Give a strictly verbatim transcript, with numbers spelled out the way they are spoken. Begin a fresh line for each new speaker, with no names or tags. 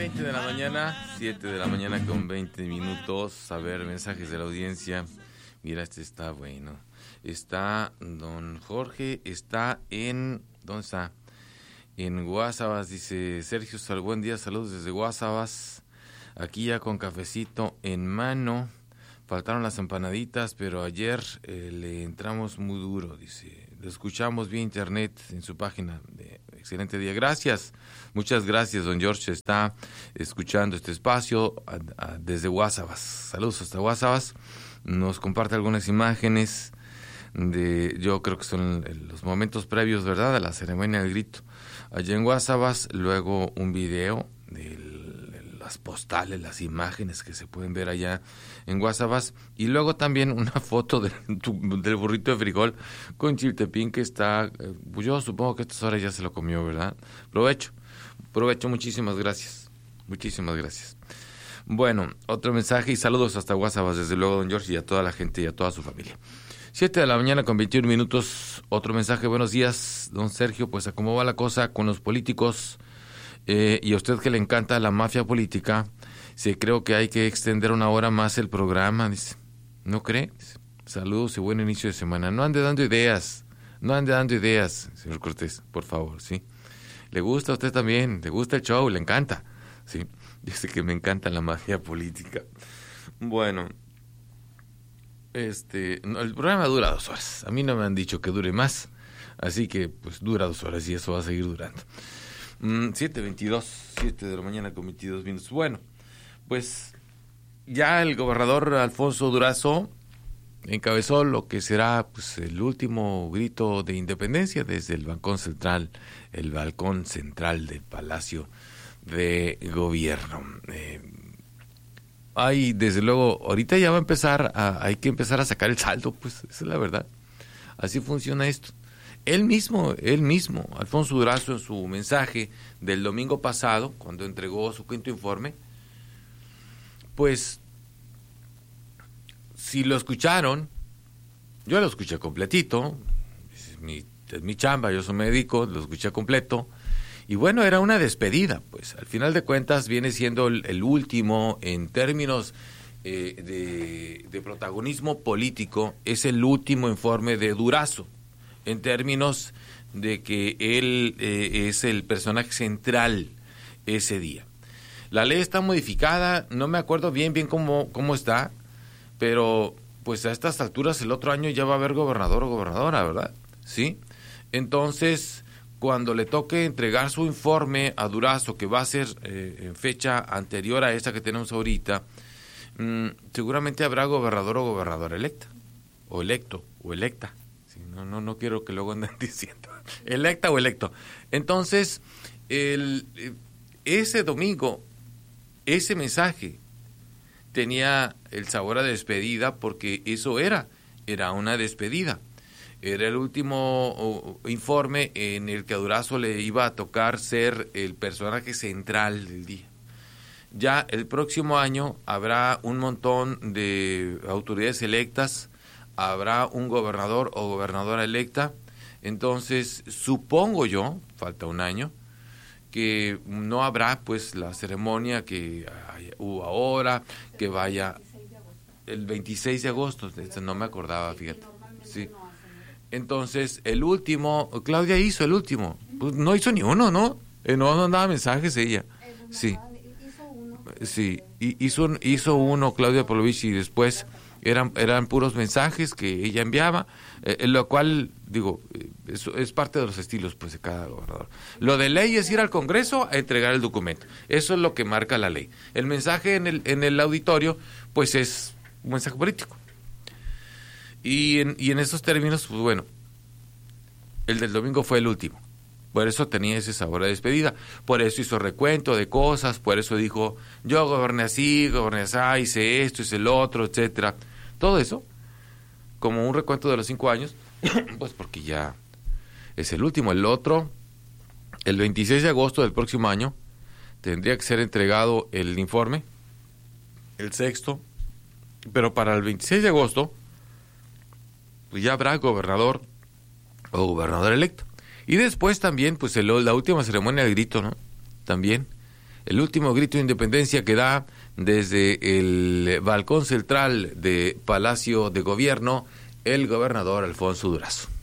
veinte de la mañana, siete de la mañana con veinte minutos. A ver, mensajes de la audiencia. Mira, este está bueno. Está don Jorge, está en... ¿Dónde está? En Guasabas, dice Sergio, sal, buen día, saludos desde Guasabas. Aquí ya con cafecito en mano. Faltaron las empanaditas, pero ayer eh, le entramos muy duro, dice. Lo escuchamos vía internet en su página. De excelente día. Gracias. Muchas gracias, don George. Está escuchando este espacio a, a, desde Guasabas. Saludos hasta Guasabas. Nos comparte algunas imágenes de, yo creo que son los momentos previos, ¿verdad?, a la ceremonia del grito. Allá en Guasabas, luego un video de las postales, las imágenes que se pueden ver allá en Guasabas, y luego también una foto de, del burrito de frijol con chiltepín que está, pues yo supongo que a estas horas ya se lo comió, ¿verdad? Provecho, provecho, muchísimas gracias, muchísimas gracias. Bueno, otro mensaje y saludos hasta Guasabas, desde luego, don George, y a toda la gente y a toda su familia. Siete de la mañana con veintiún minutos, otro mensaje, buenos días, don Sergio, pues a cómo va la cosa con los políticos, eh, y a usted que le encanta la mafia política, sí, creo que hay que extender una hora más el programa, dice, ¿no cree? Saludos y buen inicio de semana, no ande dando ideas, no ande dando ideas, señor Cortés, por favor, ¿sí? Le gusta a usted también, le gusta el show, le encanta, ¿sí? Dice que me encanta la mafia política. Bueno, este, no, el programa dura dos horas. A mí no me han dicho que dure más, así que pues dura dos horas y eso va a seguir durando. Mm, siete veintidós, siete de la mañana con veintidós minutos. Bueno, pues ya el gobernador Alfonso Durazo encabezó lo que será pues el último grito de independencia desde el balcón central, el balcón central del Palacio de Gobierno. Eh, hay, desde luego, ahorita ya va a empezar, a, hay que empezar a sacar el saldo, pues, esa es la verdad. Así funciona esto. Él mismo, él mismo, Alfonso Durazo, en su mensaje del domingo pasado, cuando entregó su quinto informe, pues, si lo escucharon, yo lo escuché completito, es mi, es mi chamba, yo soy médico, lo escuché completo, y bueno, era una despedida, pues, al final de cuentas viene siendo el, el último en términos eh, de, de protagonismo político, es el último informe de Durazo, en términos de que él eh, es el personaje central ese día. La ley está modificada, no me acuerdo bien bien cómo, cómo está, pero pues a estas alturas el otro año ya va a haber gobernador o gobernadora, ¿verdad? ¿Sí? Entonces, cuando le toque entregar su informe a Durazo, que va a ser eh, en fecha anterior a esa que tenemos ahorita, mmm, seguramente habrá gobernador o gobernadora electa, o electo, o electa. Sí, no, no, no quiero que luego anden diciendo electa o electo. Entonces, el, ese domingo, ese mensaje tenía el sabor a despedida, porque eso era, era una despedida. Era el último uh, informe en el que a Durazo le iba a tocar ser el personaje central del día. Ya el próximo año habrá un montón de autoridades electas, habrá un gobernador o gobernadora electa, entonces supongo yo, falta un año, que no habrá pues la ceremonia que hubo ahora, que vaya el veintiséis de agosto, no me acordaba, fíjate, sí. Entonces, el último, Claudia hizo el último, pues no hizo ni uno, ¿no? Eh, no mandaba mensajes ella, sí, sí, hizo, hizo uno Claudia Polovich y después eran, eran puros mensajes que ella enviaba, eh, lo cual, digo, eso es parte de los estilos pues de cada gobernador. Lo de ley es ir al Congreso a entregar el documento, eso es lo que marca la ley. El mensaje en el, en el auditorio, pues es un mensaje político. Y en, y en esos términos, pues bueno, el del domingo fue el último. Por eso tenía ese sabor de despedida. Por eso hizo recuento de cosas, por eso dijo, yo goberné así, goberné así, hice esto, hice el otro, etcétera. Todo eso, como un recuento de los cinco años, pues porque ya es el último. El otro, el veintiséis de agosto del próximo año, tendría que ser entregado el informe, el sexto, pero para el veintiséis de agosto, pues ya habrá gobernador o gobernador electo. Y después también, pues el, la última ceremonia de grito, ¿no? También el último grito de independencia que da desde el balcón central de Palacio de Gobierno el gobernador Alfonso Durazo.